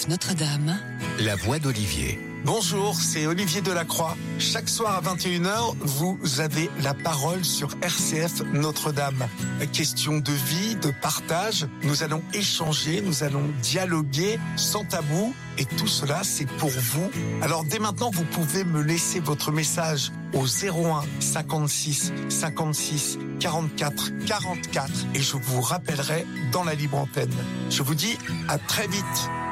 RCF Notre-Dame. La voix d'Olivier. Bonjour, c'est Olivier Delacroix. Chaque soir à 21h, vous avez la parole sur RCF Notre-Dame. Question de vie, de partage. Nous allons échanger, nous allons dialoguer sans tabou. Et tout cela, c'est pour vous. Alors dès maintenant, vous pouvez me laisser votre message au 01 56 56 44 44 et je vous rappellerai dans la libre antenne. Je vous dis à très vite.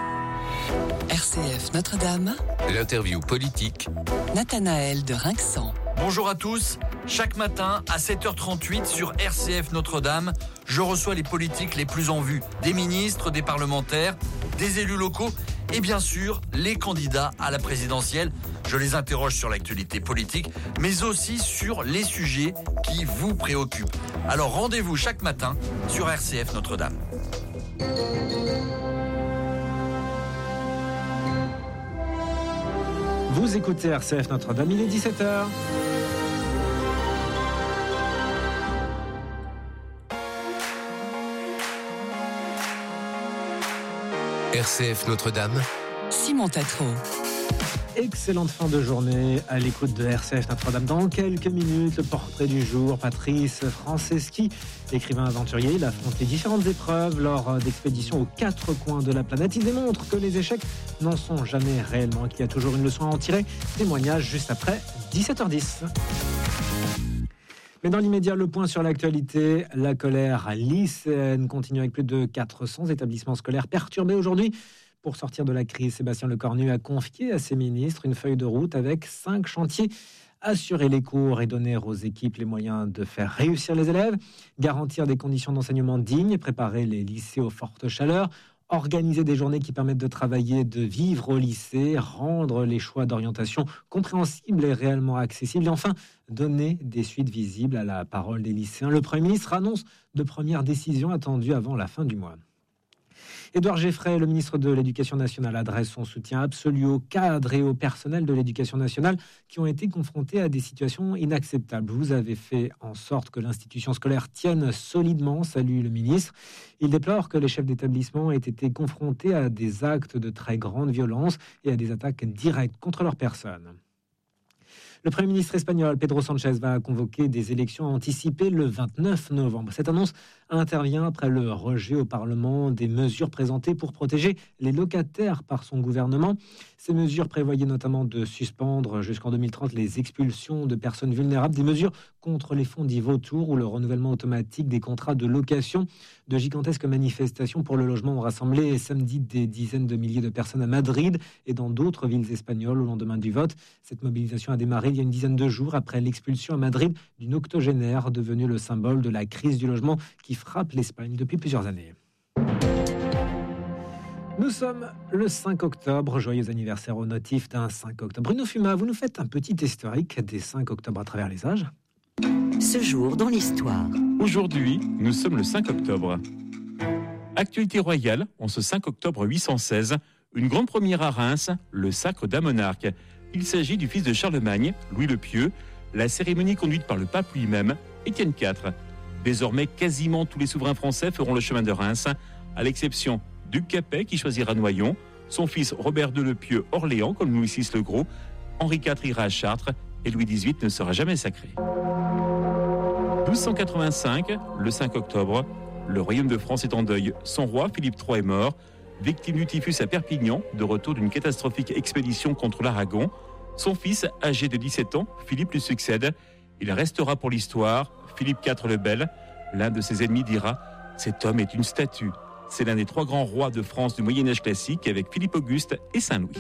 RCF Notre-Dame. L'interview politique. Nathanaël de Rinxan. Bonjour à tous. Chaque matin à 7h38 sur RCF Notre-Dame, je reçois les politiques les plus en vue. Des ministres, des parlementaires, des élus locaux et bien sûr les candidats à la présidentielle. Je les interroge sur l'actualité politique, mais aussi sur les sujets qui vous préoccupent. Alors rendez-vous chaque matin sur RCF Notre-Dame. Vous écoutez RCF Notre-Dame, il est 17h. RCF Notre-Dame. Simon Tatro. Excellente fin de journée à l'écoute de RCF Notre-Dame. Dans quelques minutes, le portrait du jour. Patrice Franceschi, écrivain aventurier, il affronte les différentes épreuves lors d'expéditions aux quatre coins de la planète. Il démontre que les échecs n'en sont jamais réellement, qu'il y a toujours une leçon à en tirer. Témoignage juste après 17h10. Mais dans l'immédiat, le point sur l'actualité. La colère lycéenne continue avec plus de 400 établissements scolaires perturbés aujourd'hui. Pour sortir de la crise, Sébastien Lecornu a confié à ses ministres une feuille de route avec 5 chantiers. Assurer les cours et donner aux équipes les moyens de faire réussir les élèves, garantir des conditions d'enseignement dignes, préparer les lycées aux fortes chaleurs, organiser des journées qui permettent de travailler, de vivre au lycée, rendre les choix d'orientation compréhensibles et réellement accessibles, et enfin, donner des suites visibles à la parole des lycéens. Le Premier ministre annonce de premières décisions attendues avant la fin du mois. Édouard Geffray, le ministre de l'Éducation nationale, adresse son soutien absolu aux cadres et au personnel de l'Éducation nationale qui ont été confrontés à des situations inacceptables. Vous avez fait en sorte que l'institution scolaire tienne solidement, salue le ministre. Il déplore que les chefs d'établissement aient été confrontés à des actes de très grande violence et à des attaques directes contre leur personne. Le Premier ministre espagnol, Pedro Sánchez, va convoquer des élections anticipées le 29 novembre. Cette annonce intervient après le rejet au Parlement des mesures présentées pour protéger les locataires par son gouvernement. Ces mesures prévoyaient notamment de suspendre jusqu'en 2030 les expulsions de personnes vulnérables, des mesures contre les fonds dits vautours ou le renouvellement automatique des contrats de location. De gigantesques manifestations pour le logement ont rassemblé samedi des dizaines de milliers de personnes à Madrid et dans d'autres villes espagnoles au lendemain du vote. Cette mobilisation a démarré il y a une dizaine de jours après l'expulsion à Madrid d'une octogénaire devenue le symbole de la crise du logement qui frappe l'Espagne depuis plusieurs années. Nous sommes le 5 octobre, joyeux anniversaire au notif d'un 5 octobre. Bruno Fuma, vous nous faites un petit historique des 5 octobre à travers les âges. Ce jour dans l'histoire. Aujourd'hui, nous sommes le 5 octobre. Actualité royale, en ce 5 octobre 816, une grande première à Reims, le sacre d'un monarque. Il s'agit du fils de Charlemagne, Louis le Pieux, la cérémonie conduite par le pape lui-même, Étienne IV. Désormais, quasiment tous les souverains français feront le chemin de Reims, à l'exception d'Hugues Capet qui choisira Noyon, son fils Robert II le Pieux Orléans comme Louis VI le Gros, Henri IV ira à Chartres et Louis XVIII ne sera jamais sacré. 1285, le 5 octobre, le royaume de France est en deuil. Son roi, Philippe III, est mort, victime du typhus à Perpignan, de retour d'une catastrophique expédition contre l'Aragon. Son fils, âgé de 17 ans, Philippe lui succède. Il restera pour l'histoire, Philippe IV le Bel. L'un de ses ennemis dira « Cet homme est une statue ». C'est l'un des 3 grands rois de France du Moyen-Âge classique avec Philippe Auguste et Saint-Louis.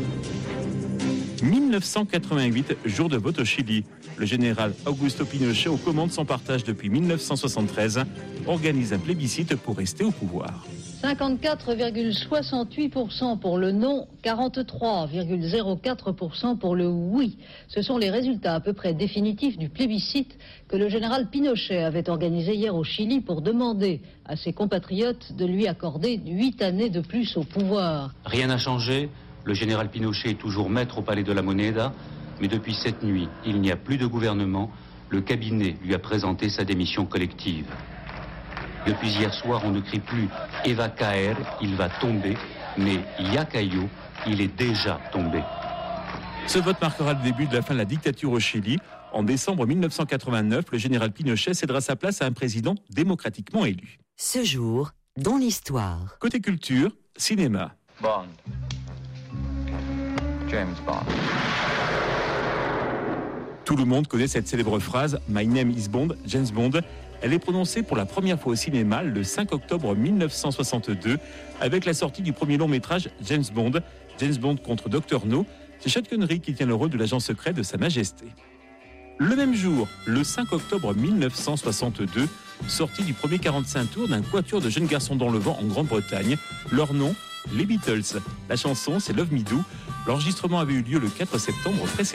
1988, jour de vote au Chili. Le général Augusto Pinochet, aux commandes sans partage depuis 1973, organise un plébiscite pour rester au pouvoir. 54,68% pour le non, 43,04% pour le oui. Ce sont les résultats à peu près définitifs du plébiscite que le général Pinochet avait organisé hier au Chili pour demander à ses compatriotes de lui accorder 8 années de plus au pouvoir. Rien n'a changé. Le général Pinochet est toujours maître au palais de la Moneda, mais depuis cette nuit, il n'y a plus de gouvernement. Le cabinet lui a présenté sa démission collective. Depuis hier soir, on ne crie plus « Il va caer », il va tomber, mais « Ya cayó », il est déjà tombé. Ce vote marquera le début de la fin de la dictature au Chili. En décembre 1989, le général Pinochet cédera sa place à un président démocratiquement élu. Ce jour dans l'histoire. Côté culture, cinéma. Bond. James Bond. Tout le monde connaît cette célèbre phrase « My name is Bond, James Bond ». Elle est prononcée pour la première fois au cinéma le 5 octobre 1962 avec la sortie du premier long métrage James Bond contre Dr No. C'est Sean Connery qui tient le rôle de l'agent secret de Sa Majesté. Le même jour, le 5 octobre 1962, sortie du premier 45 tours d'un quatuor de jeunes garçons dans le vent en Grande-Bretagne. Leur nom, les Beatles. La chanson, c'est Love Me Do. L'enregistrement avait eu lieu le 4 septembre précédent.